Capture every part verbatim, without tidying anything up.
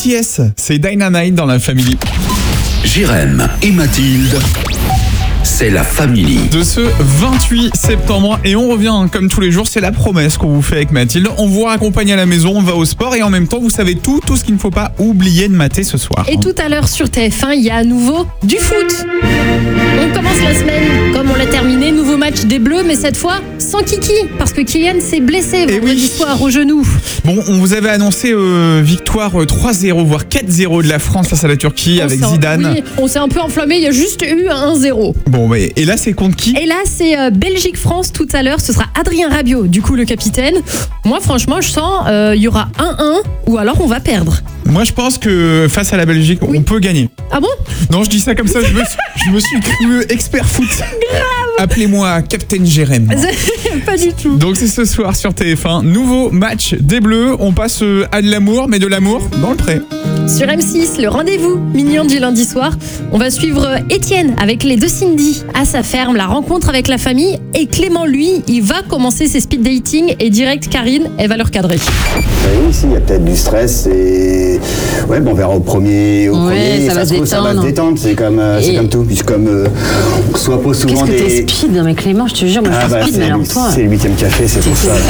B T S, c'est Dynamite dans la Family. Jérém et Mathilde, c'est la Family. De ce vingt-huit septembre, et on revient comme tous les jours, c'est la promesse qu'on vous fait avec Mathilde. On vous raccompagne à la maison, on va au sport et en même temps vous savez tout, tout ce qu'il ne faut pas oublier de mater ce soir. Et tout à l'heure sur T F un, il y a à nouveau du foot. On commence la semaine comme on l'a terminé, nouveau match des Bleus, mais cette fois sans Kiki, parce que Kylian s'est blessé vendredi oui. soir au genou. Bon, on vous avait annoncé euh, victoire trois zéro, voire quatre zéro de la France face à la Turquie on avec Zidane. Oui, on s'est un peu enflammé, il y a juste eu un zéro. Bon, mais et là c'est contre qui ? Et là c'est euh, Belgique-France tout à l'heure, ce sera Adrien Rabiot, du coup le capitaine. Moi franchement je sens il euh, y aura un un ou alors on va perdre. Moi je pense que face à la Belgique, oui. on peut gagner. Ah bon ? Non, je dis ça comme ça, je me suis, je me suis cru expert foot. Grave. Appelez-moi Captain Jérém. Pas du tout. Donc c'est ce soir sur T F un, nouveau match des Bleus. On passe à de l'amour, mais de l'amour dans le pré. Sur M six, le rendez-vous mignon du lundi soir. On va suivre Étienne avec les deux Cindy à sa ferme, la rencontre avec la famille. Et Clément, lui, il va commencer ses speed dating et direct Karine, elle va le recadrer. Oui, ici, il y a peut-être du stress et ouais, bon, on verra au premier. Au ouais, premier ça, va ça, se ça va se détendre. C'est comme, euh, c'est comme tout. Puis comme euh, on reçoit pas souvent Qu'est-ce que des. T'es speed, mais Clément, je te jure, moi je ah suis bah, speed, mais alors toi. C'est le huitième café, c'est pour ça.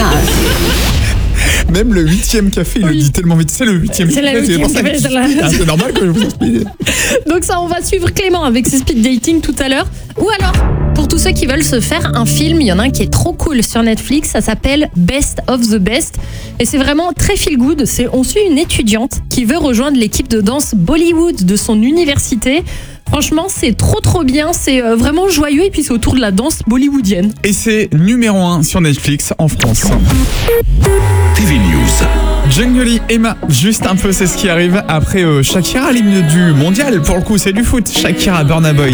Même le huitième café, il oui. le dit tellement vite. C'est le huitième café. C'est, c'est, café, c'est, la... ah, c'est normal que je vous speed. Donc ça, on va suivre Clément avec ses speed dating tout à l'heure. Ou alors, pour tous ceux qui veulent se faire un film, il y en a un qui est trop cool sur Netflix. Ça s'appelle Best of the Best. Et c'est vraiment très feel good. C'est, on suit une étudiante qui veut rejoindre l'équipe de danse Bollywood de son université. Franchement, c'est trop trop bien, c'est euh, vraiment joyeux et puis c'est autour de la danse bollywoodienne. Et c'est numéro un sur Netflix en France. T V News. Jungly, Emma, juste un peu, c'est ce qui arrive après euh, Shakira, l'hymne du mondial. Pour le coup, c'est du foot. Shakira, Burna Boy.